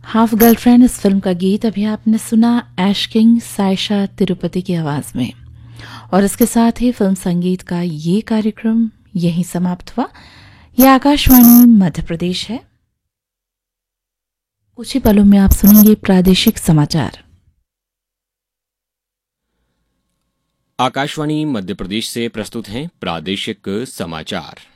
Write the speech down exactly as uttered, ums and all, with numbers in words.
Half girlfriend इस film का गीत अभी आपने सुना ऐश किंग सायशा तिरुपति की आवाज में। और इसके साथ ही फिल्म संगीत का ये कार्यक्रम यहीं समाप्त हुआ। यह आकाशवाणी मध्य प्रदेश है। कुछ ही पलों में आप सुनेंगे प्रादेशिक समाचार। आकाशवाणी मध्य प्रदेश से प्रस्तुत हैं प्रादेशिक समाचार।